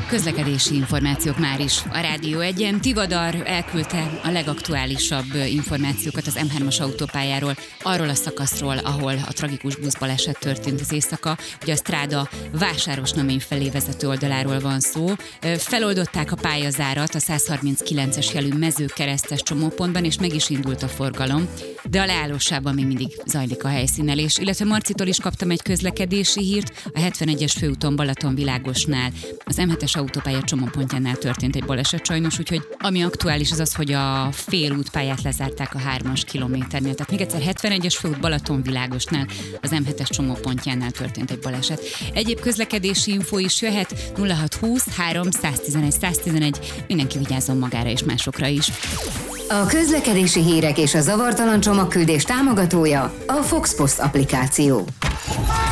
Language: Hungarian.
Közlekedési információk már is. A Rádió 1-en Tivadar elküldte a legaktuálisabb információkat az M3-as autópályáról, arról a szakaszról, ahol a tragikus buszbaleset történt az éjszaka. Ugye a Stráda Vásárosnamény felé vezető oldaláról van szó. Feloldották a pályazárat a 139-es jelű Mezőkeresztes csomópontban, és meg is indult a forgalom, de a leállósában még mindig zajlik a helyszínelés. Illetve Marcitól is kaptam egy közlekedési hírt, a 71-es főúton Balatonvilágosnál, az M7-es autópálya csomópontjánál történt egy baleset sajnos, úgyhogy ami aktuális az az, hogy a félútpályát lezárták a 3-as kilométernél. Tehát még egyszer 71-es főút Balatonvilágosnál, az M7-es csomópontjánál történt egy baleset. Egyéb közlekedési info is jöhet 0620 3 111 111, mindenki vigyázzon magára és másokra is. A közlekedési hírek és a zavartalan csomagküldés támogatója a Fox Post applikáció.